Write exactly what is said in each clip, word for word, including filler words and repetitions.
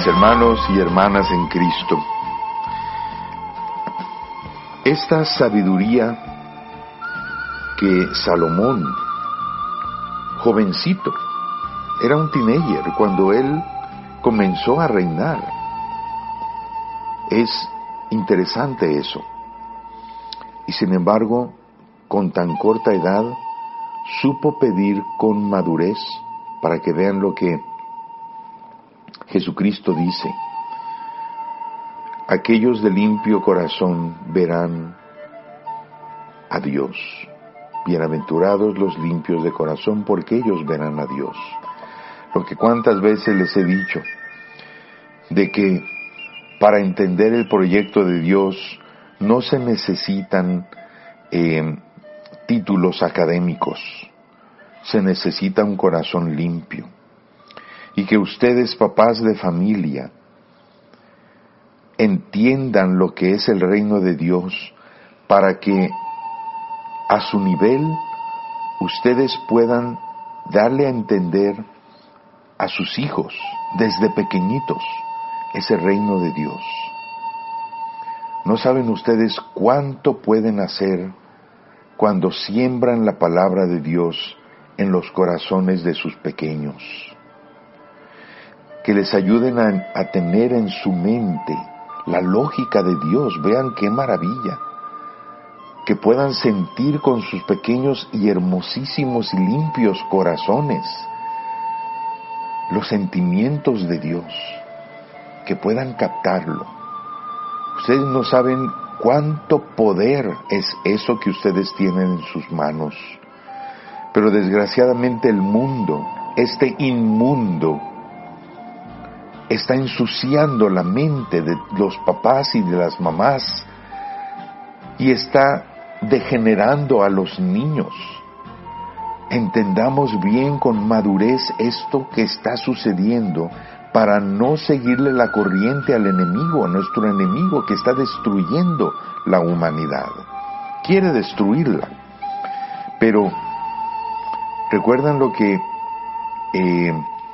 mis hermanos y hermanas en Cristo. Esta sabiduría que Salomón, jovencito, era un teenager cuando él comenzó a reinar. Es interesante eso. Y sin embargo, con tan corta edad, supo pedir con madurez, para que vean lo que Jesucristo dice: aquellos de limpio corazón verán a Dios. Bienaventurados los limpios de corazón, porque ellos verán a Dios. Lo que cuántas veces les he dicho, de que para entender el proyecto de Dios no se necesitan eh, títulos académicos, se necesita un corazón limpio. Y que ustedes, papás de familia, entiendan lo que es el reino de Dios, para que a su nivel ustedes puedan darle a entender a sus hijos desde pequeñitos ese reino de Dios. ¿No saben ustedes cuánto pueden hacer cuando siembran la palabra de Dios en los corazones de sus pequeños? Que les ayuden a, a tener en su mente la lógica de Dios. Vean qué maravilla. Que puedan sentir con sus pequeños y hermosísimos y limpios corazones los sentimientos de Dios, que puedan captarlo. Ustedes no saben cuánto poder es eso que ustedes tienen en sus manos. Pero desgraciadamente el mundo, este inmundo, está ensuciando la mente de los papás y de las mamás, y está degenerando a los niños. Entendamos bien con madurez esto que está sucediendo, para no seguirle la corriente al enemigo, a nuestro enemigo que está destruyendo la humanidad. Quiere destruirla. Pero recuerdan lo que eh,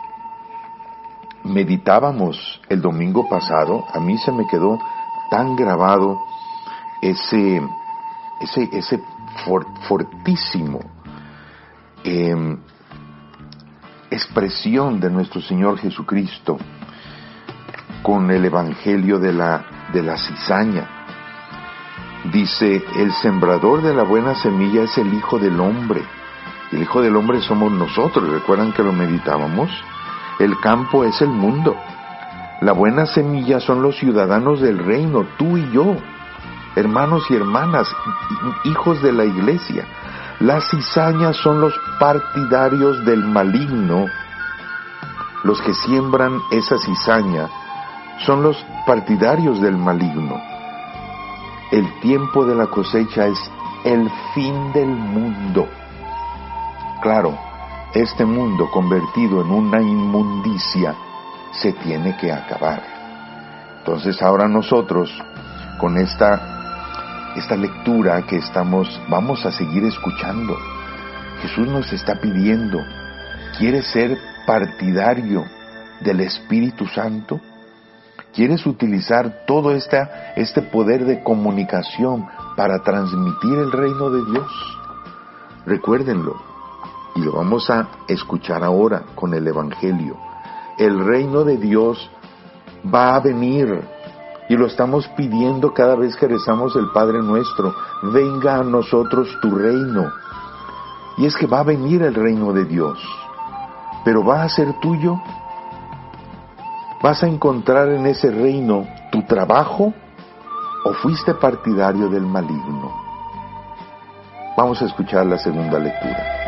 meditábamos el domingo pasado. A mí se me quedó tan grabado ese, ese, ese for, fortísimo eh, expresión de nuestro Señor Jesucristo con el Evangelio de la, de la cizaña. Dice: el sembrador de la buena semilla es el Hijo del Hombre. El Hijo del Hombre somos nosotros. ¿Recuerdan que lo meditábamos? El campo es el mundo. La buena semilla son los ciudadanos del reino, tú y yo, hermanos y hermanas, hijos de la iglesia. Las cizañas son los partidarios del maligno. Los que siembran esa cizaña son los partidarios del maligno. El tiempo de la cosecha es el fin del mundo. Claro, este mundo convertido en una inmundicia se tiene que acabar. Entonces ahora nosotros, con esta esta lectura que estamos, vamos a seguir escuchando. Jesús nos está pidiendo: ¿quieres ser partidario del Espíritu Santo? ¿Quieres utilizar todo esta, este poder de comunicación para transmitir el reino de Dios? Recuérdenlo, y lo vamos a escuchar ahora con el Evangelio. El reino de Dios va a venir, y lo estamos pidiendo cada vez que rezamos el Padre Nuestro: venga a nosotros tu reino. Y es que va a venir el reino de Dios, pero ¿va a ser tuyo? ¿Vas a encontrar en ese reino tu trabajo, o fuiste partidario del maligno? Vamos a escuchar la segunda lectura.